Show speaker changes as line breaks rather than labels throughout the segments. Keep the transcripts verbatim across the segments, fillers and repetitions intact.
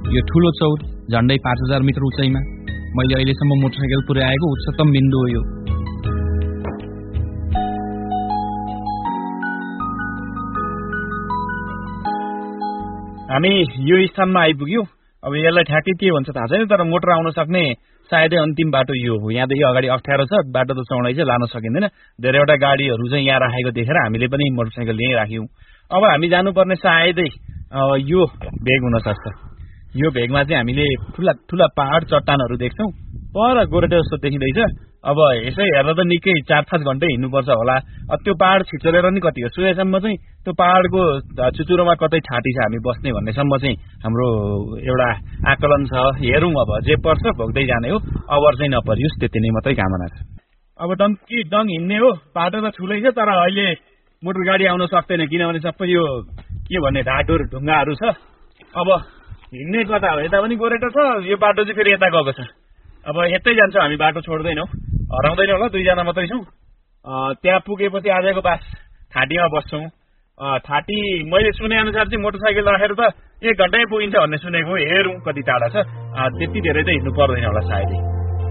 यो ठुलो चौर झन्डै पाँच हजार मिटर उचाइमा मैले अहिलेसम्म मोटरसाइकल पुर्याएको उच्चतम बिन्दु हो यो।
हामी यो स्थानमा आइपुग्यौँ। अब यसलाई ठ्याक्कै के भन्छ थाहा छैन, तर मोटर आउन सक्ने सायदै अन्तिम बाटो यो हो। यहाँदेखि अगाडि अप्ठ्यारो छ, बाटो त चौडाइ छ, लान सकिँदैन। धेरैवटा गाडीहरू चाहिँ यहाँ राखेको देखेर हामीले पनि मोटरसाइकल यहीँ राख्यौँ। अब हामी जानुपर्ने सायदै यो भेग हुन सक्छ। यो भेगमा चाहिँ हामीले ठुला ठुला पहाड चट्टानहरू देख्छौँ। पर गोरेटो जस्तो देखिँदैछ। अब यसै हेर्दा त निकै चार पाँच घन्टै हिँड्नुपर्छ होला। त्यो पहाड छिचोलेर नि कति हो सुनेसम्म चाहिँ त्यो पहाडको चुचुरोमा कतै ठाटी छ हामी बस्ने भन्नेसम्म चाहिँ हाम्रो एउटा आकलन छ। हेरौँ अब जे पर्छ भोग्दै जाने हो, अवर चाहिँ नपरियोस् त्यति नै मात्रै कामना छ। अब डङ्की डङ हिँड्ने हो। बाटो त ठुलै छ तर अहिले मोटर गाडी आउन सक्दैन किनभने सबै यो के भन्ने ढाडुर ढुङ्गाहरू छ। अब हिँड्ने कता हो, यता पनि गोरेटो छ, यो बाटो चाहिँ फेरि यता गएको छ। अब यतै जान्छौँ हामी, बाटो छोड्दैनौँ, हराउँदैन होला, दुईजना मात्रै छौँ। त्यहाँ पुगेपछि आजको बास ठाटीमा बस्छौँ। ठाटी मैले सुनेअनुसार चाहिँ मोटरसाइकल राखेर त एक घन्टै पुगिन्छ भन्ने सुनेको। हेरौँ कति टाढा छ। त्यति धेरै त हिँड्नु पर्दैन होला सायदै।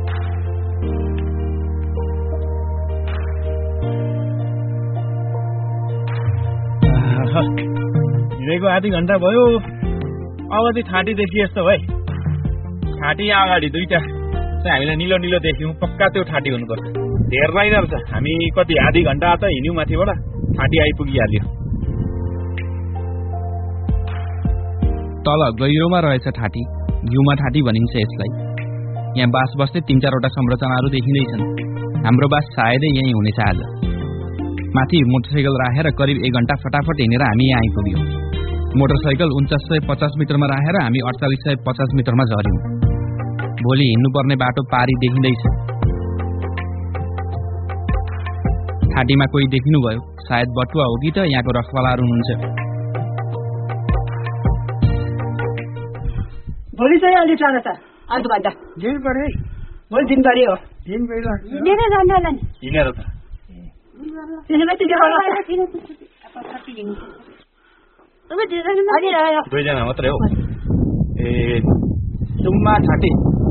हिँडेको आधी घन्टा भयो। अब चाहिँ ठाटी देखिए जस्तो भाइ। ठाटी अगाडि दुईटा चाहिँ हामीलाई निलो निलो देख्यौँ, पक्का त्यो ठाटी हुनुपर्छ। धेर लाइनर छ। हामी कति आधी घन्टा त हिँड्यौँ माथिबाट, ठाटी आइपुगिहाल्यो।
तल गहिरोमा रहेछ ठाटी, घिउमा ठाटी भनिन्छ यसलाई। यहाँ बास बस्दै तीन चारवटा संरचनाहरू देखिँदैछन्। हाम्रो बास सायदै यहीँ हुनेछ आज। माथि मोटरसाइकल राखेर करिब एक घन्टा फटाफट हिँडेर हामी यहाँ आइपुग्यौँ। मोटरसाइकल उन्चास सय पचास मिटरमा राखेर हामी अडचालिस सय पचास मिटरमा झऱ्यौँ। भोलि हिँड्नुपर्ने बाटो पारी देखिँदैछ। ठाटीमा कोही देखिनुभयो, सायद बटुवा हो कि त यहाँको रखवालाहरू हुनुहुन्छ।
भोलि चाहिँ अलिक टाढा छ, अर्को भन्दा दिनभरि भोलि दिनभरि हो।
हिँडेर त दुईजना मात्रै हो। ए जुम्मा ठाटी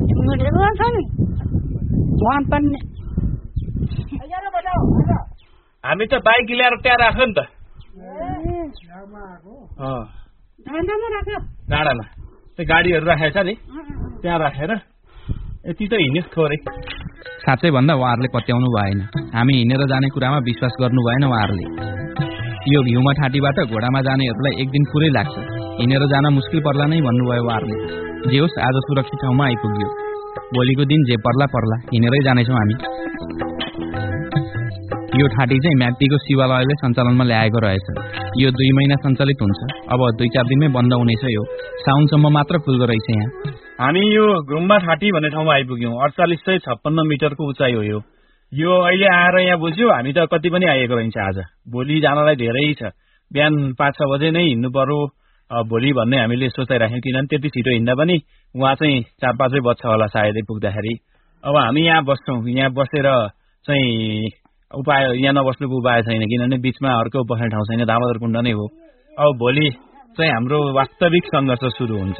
हामी त बाइक ल्याएर त्यहाँ राख्यो नि त डाँडामा। त्यो गाडीहरू राखेको छ नि त्यहाँ राखेर यति त हिँड्यो थोरै।
साँच्चै भन्दा उहाँहरूले पत्याउनु भएन। हामी हिँडेर जाने कुरामा विश्वास गर्नु भएन उहाँहरूले। यो घिउमा ठाटीबाट घोडामा जानेहरूलाई एक दिन पुरै लाग्छ, हिँडेर जान मुस्किल पर्ला नै भन्नुभयो उहाँहरूले। जे होस् आज सुरक्षित ठाउँमा आइपुग्यो। भोलिको दिन जे पर्ला पर्ला हिँडेरै जानेछौँ हामी। यो ठाटी चाहिँ म्याग्दीको शिवालयले सञ्चालनमा ल्याएको रहेछ। यो दुई महिना सञ्चालित हुन्छ। अब दुई चार दिनमै बन्द हुनेछ। यो साउनसम्म मात्र खुल्दो रहेछ यहाँ।
हामी यो घुम्मा ठाटी भन्ने ठाउँमा आइपुग्यौँ। अडचालिस सय छप्पन्न मिटरको उचाइ हो यो। यो अहिले आएर यहाँ बुझ्यो हामी त कति पनि आएको रहन्छ आज। भोलि जानलाई धेरै छ। बिहान पाँच छ बजे नै हिँड्नु पर्यो भोलि भन्ने हामीले सोचाइराख्यौँ, किनभने त्यति छिटो हिँड्दा पनि उहाँ चाहिँ चार पाँचै बज्छ होला सायदै पुग्दाखेरि। अब हामी यहाँ बस्छौँ। यहाँ बसेर चाहिँ उपाय, यहाँ नबस्नुको उपाय छैन किनभने बिचमा अर्को बस्ने ठाउँ छैन, दामोदर कुण्ड नै हो। अब भोलि चाहिँ हाम्रो वास्तविक सङ्घर्ष सुरु हुन्छ।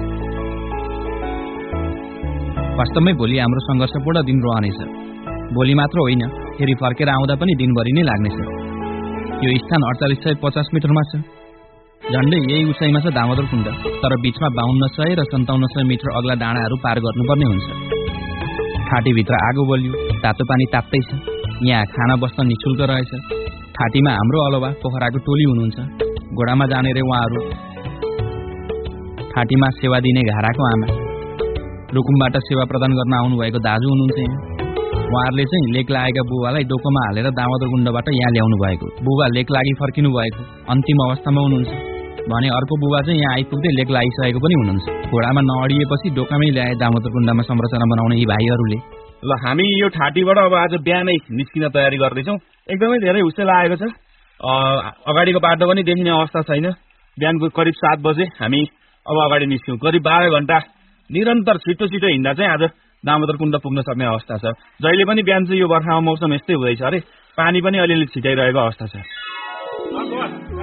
वास्तवमै भोलि हाम्रो सङ्घर्षपूर्ण दिन रहनेछ। भोलि मात्र होइन, फेरि फर्केर आउँदा पनि दिनभरि नै लाग्नेछ। यो स्थान अडचालिस सय पचास मिटरमा छ। झन्डै यही उचाइमा छ दामोदर कुण्ड, तर बिचमा बाहन्न सय र सन्ताउन्न सय मिटर अग्ला डाँडाहरू पार गर्नुपर्ने हुन्छ। ठाटीभित्र आगो बलियो, तातो पानी ताप्दै छ। यहाँ खाना बस्न निःशुल्क रहेछ। ठाटीमा हाम्रो अलावा पोखराको टोली हुनुहुन्छ, घोडामा जाने रे उहाँहरू। ठाटीमा सेवा दिने घाराको आमा, रुकुमबाट सेवा प्रदान गर्न आउनुभएको दाजु हुनुहुन्छ यहाँ। उहाँहरूले चाहिँ लेक लागेका बुबालाई डोकोमा हालेर दामोदर कुण्डबाट यहाँ ल्याउनु भएको। बुबा लेक लागि फर्किनु भएको अन्तिम अवस्थामा हुनुहुन्छ भने अर्को बुबा चाहिँ यहाँ आइपुग्दै लेक लागिसकेको पनि हुनुहुन्छ। घोडामा नअडिएपछि डोकामै ल्याए दामोदर कुण्डमा संरचना बनाउने यी भाइहरूले।
ल हामी यो ठाटीबाट अब आज बिहानै निस्किन तयारी गर्दैछौँ। एकदमै धेरै हुस्से लागेको छ। अगाडिको बाटो पनि देखिने अवस्था छैन। बिहानको करिब सात बजे हामी अब अगाडि निस्क्यौँ। करिब बाह्र घन्टा निरन्तर छिटो छिटो हिँड्दा चाहिँ आज दामोदर कुण्ड पुग्न सक्ने अवस्था छ। जहिले पनि बिहान चाहिँ यो बर्खामा मौसम यस्तै हुँदैछ अरे, पानी पनि अलिअलि छिटाइरहेको अवस्था छ।